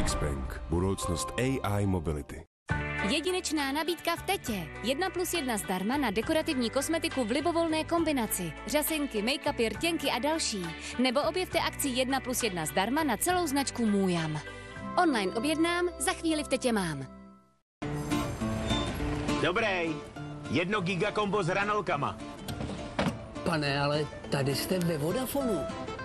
Xpeng. Budoucnost AI mobility. Jedinečná nabídka v Tetě. 1+1 zdarma na dekorativní kosmetiku v libovolné kombinaci. Řasinky, make-upy, rtěnky a další. Nebo objevte akci 1+1 zdarma na celou značku Můjam. Online objednám, za chvíli v Tetě mám. Dobrý. 1 giga kombo s hranolkama. Pane, ale tady jste ve Vodafonu.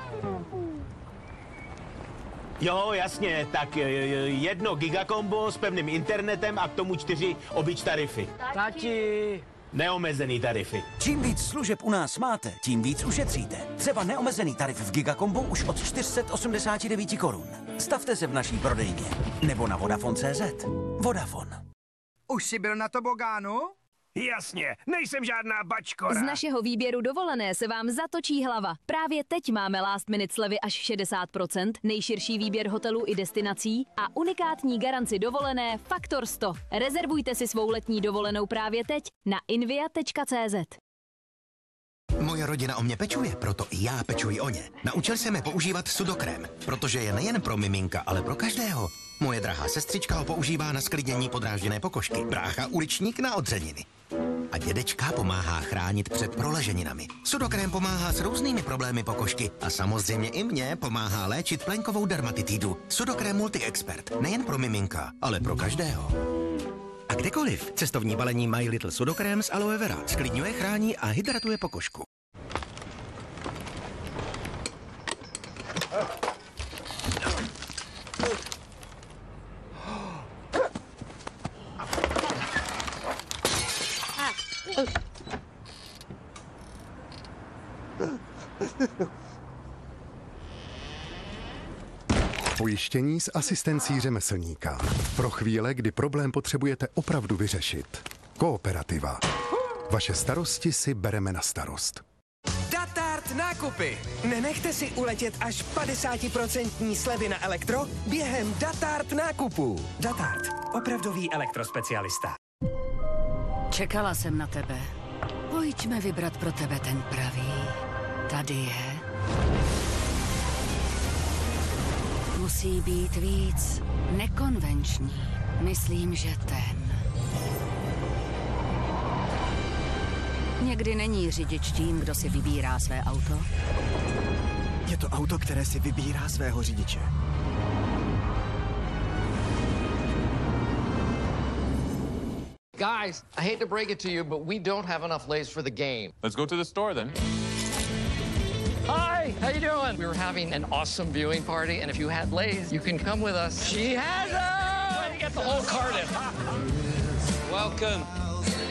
Jo, jasně, tak 1 giga kombo s pevným internetem a k tomu 4 obyč tarify. Tati! Neomezený tarify. Čím víc služeb u nás máte, tím víc ušetříte. Třeba neomezený tarif v Gigakombu už od 489 korun. Stavte se v naší prodejně. Nebo na Vodafone.cz. Vodafone. Už jsi byl na tobogánu? Jasně, nejsem žádná bačkora. Z našeho výběru dovolené se vám zatočí hlava. Právě teď máme last minute slevy až 60%, nejširší výběr hotelů i destinací a unikátní garanci dovolené Faktor 100. Rezervujte si svou letní dovolenou právě teď na invia.cz. Moje rodina o mě pečuje, proto i já pečuji o ně. Naučil jsem je používat sudokrém, protože je nejen pro miminka, ale pro každého. Moje drahá sestřička ho používá na sklidnění podrážděné pokožky, brácha uličník na odřeniny. A dědečka pomáhá chránit před proleženinami. Sudokrém pomáhá s různými problémy pokožky a samozřejmě i mě pomáhá léčit plenkovou dermatitidu. Sudokrém Multi-Expert, nejen pro miminka, ale pro každého. A kdekoliv cestovní balení My Little Sudokrém z aloe vera sklidňuje, chrání a hydratuje pokožku. Pojištění s asistencí řemeslníka. Pro chvíle, kdy problém potřebujete opravdu vyřešit. Kooperativa. Vaše starosti si bereme na starost. Datart nákupy. Nenechte si uletět až 50% slevy na elektro během Datart nákupů. Datart. Opravdový elektrospecialista. Čekala jsem na tebe. Pojďme vybrat pro tebe ten pravý. Tady je. Musí být víc nekonvenční. Myslím, že ten. Někdy není řidič tím, kdo si vybírá své auto. Je to auto, které si vybírá svého řidiče. Guys, I hate to break it to you, but we don't have enough Lay's for the game. Let's go to the store then. Hi, how you doing? We were having an awesome viewing party, and if you had Lay's, you can come with us. She has them! Trying to get the whole carton. Welcome.